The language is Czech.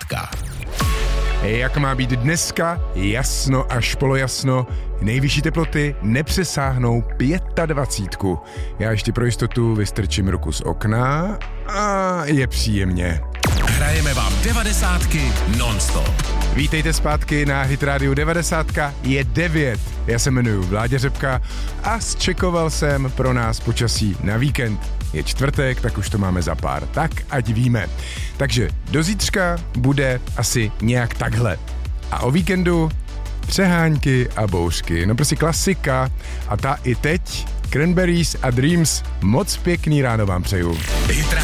Jak má být dneska? Jasno až polojasno. Nejvyšší teploty nepřesáhnou 25. Já ještě pro jistotu vystrčím ruku z okna a je příjemně. Hrajeme vám 90 non-stop. Vítejte zpátky na Hit Radio 90, je 9. Já se jmenuji Vláďa Řepka a zčekoval jsem pro nás počasí na víkend. Je čtvrtek, tak už to máme za pár, tak ať víme. Takže do zítřka bude asi nějak takhle. A o víkendu přehánky a bouřky. No prostě klasika a ta i teď. Cranberries a Dreams. Moc pěkný ráno vám přeju. Hit